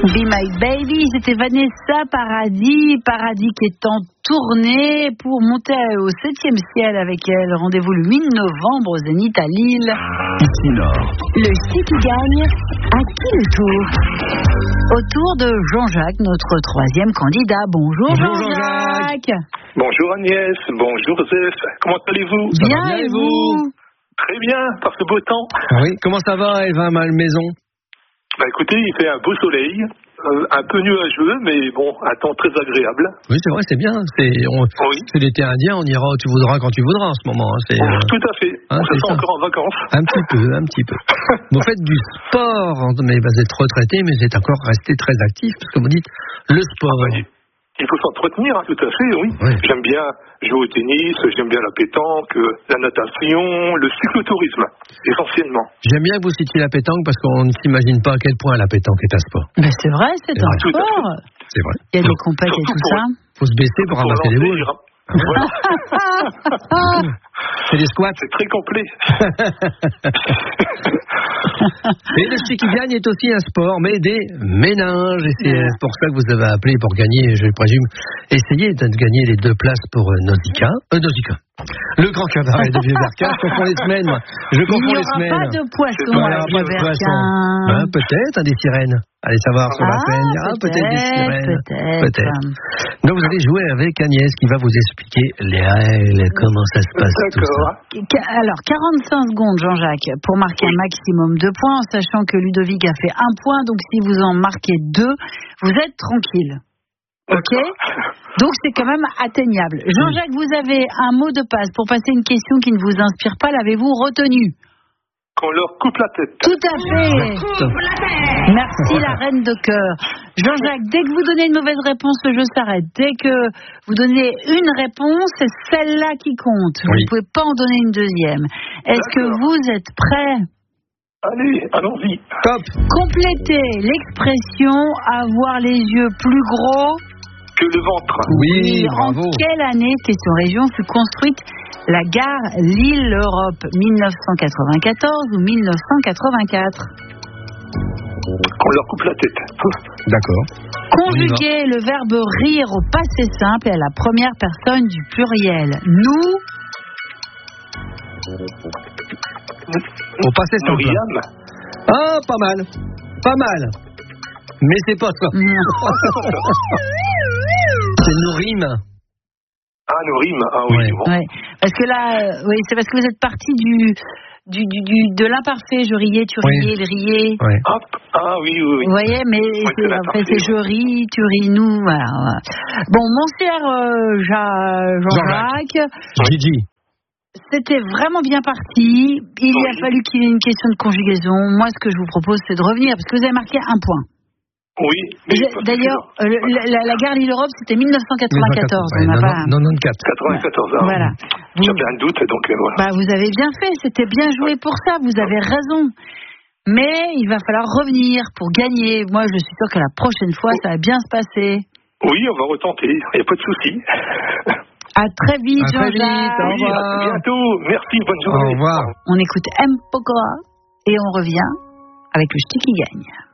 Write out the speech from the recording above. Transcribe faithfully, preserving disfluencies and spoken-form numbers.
Be My Baby, c'était Vanessa Paradis, Paradis qui est en tournée pour monter au septième ciel avec elle. Rendez-vous le huit novembre au Zénith à Lille. Ici Nord. Le Qui qui gagne, à qui le tour? Au tour de Jean-Jacques, notre troisième candidat. Bonjour, Bonjour Jean-Jacques. Jean-Jacques. Bonjour Agnès, bonjour Joseph. Comment allez-vous? Bien, bien et vous, vous Très bien, par ce beau temps. Oui, comment ça va, Eva Malmaison? Bah écoutez, il fait un beau soleil, euh, un peu nuageux, mais bon, un temps très agréable. Oui, c'est vrai, c'est bien. C'est, on, oui. c'est l'été indien, on ira où tu voudras quand tu voudras en ce moment. Hein. C'est, oh, euh... Tout à fait. Hein, on se sent encore en vacances. Un petit peu, un petit peu. Vous faites du sport, mais vous êtes retraité, mais vous êtes encore resté très actif, parce que vous dites le sport. Ah, bah, il faut s'entretenir, hein, tout à fait, oui. oui. J'aime bien jouer au tennis, j'aime bien la pétanque, la natation, le cyclotourisme, essentiellement. J'aime bien que vous citiez la pétanque parce qu'on ne s'imagine pas à quel point la pétanque est un sport. Ben c'est vrai, c'est, c'est un vrai. sport. C'est vrai. Il y a des compètes et tout ça. Il faut se baisser pour, pour ramasser des boules. Voilà. C'est des squats. C'est très complet. Et le Qui qui gagne est aussi un sport, mais des méninges. Et c'est ouais. pour ça que vous avez appelé pour gagner, je présume, essayez de gagner les deux places pour Nausicaa. Euh, Nausicaa. Le grand cabaret de Vieux-Berquin. Je confonds les semaines, moi. Je confonds les semaines. Il n'y aura pas de poisson voilà, à Vieux-Berquin. Ben, peut-être, un des sirènes. Allez savoir sur ah, la scène. Ah, peut-être, peut-être des sirènes. Peut-être. peut-être. Donc, vous allez jouer avec Agnès qui va vous expliquer les règles, comment ça se passe. D'accord. Tout ça. Alors, quarante-cinq secondes, Jean-Jacques, pour marquer un maximum de points, en sachant que Ludovic a fait un point. Donc, si vous en marquez deux, vous êtes tranquille. Ok, donc c'est quand même atteignable. Jean-Jacques, vous avez un mot de passe pour passer une question qui ne vous inspire pas. L'avez-vous retenu? Qu'on leur coupe la tête. Tout à fait. Merci la reine de cœur. Jean-Jacques, dès que vous donnez une mauvaise réponse, le jeu s'arrête. Dès que vous donnez une réponse, c'est celle-là qui compte. Vous oui. ne pouvez pas en donner une deuxième. Est-ce D'accord. que vous êtes prêts? Allez, allons-y. Top. Complétez l'expression avoir les yeux plus gros que le ventre. Oui, en bravo. quelle année, question région, fut construite la gare Lille-Europe? Dix-neuf cent quatre-vingt-quatorze ou mille neuf cent quatre-vingt-quatre? Qu'on leur coupe la tête. D'accord. Conjuguez le verbe rire au passé simple et à la première personne du pluriel. Nous. Au passé simple. Nouriam. Ah, pas mal. Pas mal. Mais c'est pas ça. C'est Nourim. Ah, Nourim. Ah oui, ouais. bon. Ouais. Parce que là, euh, oui, c'est parce que vous êtes parti du, du, du, du de l'imparfait. Je riais, tu riais, oui. il riait. Ouais. Ah, ah oui, oui, oui. Vous voyez, mais oui, c'est, après c'est je ris, tu ris, nous. Voilà, voilà. Bon, mon cher euh, Jean-Jacques. Gigi. C'était vraiment bien parti. Il oui. a fallu qu'il y ait une question de conjugaison. Moi, ce que je vous propose, c'est de revenir, parce que vous avez marqué un point. Oui. D'ailleurs, euh, la, la, la gare Lille-Europe, c'était mille neuf cent quatre-vingt-quatorze. Ouais, on n'a pas... quatre-vingt-quatorze. quatre-vingt-quatorze. Ah, voilà. Vous... J'avais un doute, donc euh, voilà. Bah, vous avez bien fait. C'était bien joué pour ça. Vous avez raison. Mais il va falloir revenir pour gagner. Moi, je suis sûre que la prochaine fois, ça va bien se passer. Oui, on va retenter. Il n'y a pas de souci. À très vite, à très vite, au oui, revoir. à bientôt. Merci, bonne journée. Au revoir. On écoute M. Pokora et on revient avec le Qui qui gagne.